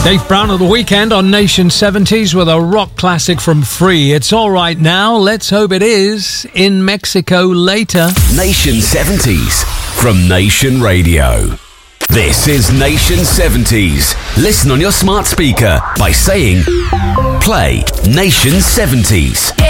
Dave Brown of The Weeknd on Nation 70s with a rock classic from Free. It's all right now. Let's hope it is in Mexico later. Nation 70s from Nation Radio. This is Nation 70s. Listen on your smart speaker by saying, play Nation 70s.